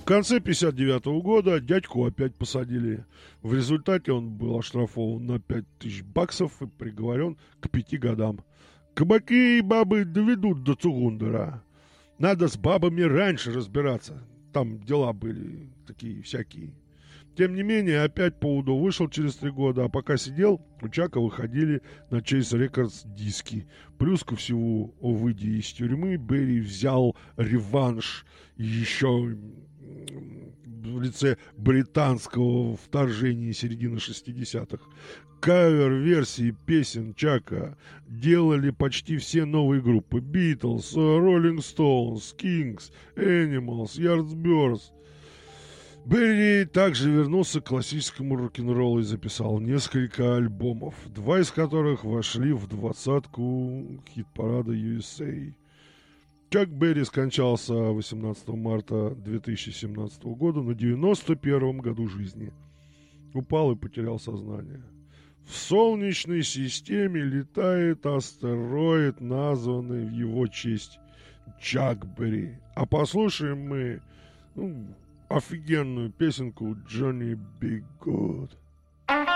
В конце 59 года дядьку опять посадили. В результате он был оштрафован на 5000 баксов и приговорен к 5 годам. Кабаки и бабы доведут до Цугундера. Надо с бабами раньше разбираться. Там дела были такие всякие. Тем не менее, опять по УДО вышел через 3 года, а пока сидел, у Чака выходили на Chase Records диски. Плюс ко всему, выйдя из тюрьмы, Берри взял реванш еще в лице британского вторжения середины 60-х. Кавер-версии песен Чака делали почти все новые группы: Beatles, Rolling Stones, Kings, Animals, Yardbirds. Берри также вернулся к классическому рок-н-роллу и записал несколько альбомов, 2 из которых вошли в 20-ку хит-парада USA. Чак Берри скончался 18 марта 2017 года на 91 году жизни. Упал и потерял сознание. В Солнечной системе летает астероид, названный в его честь Чак Берри. А послушаем мы офигенную песенку Johnny Be Good.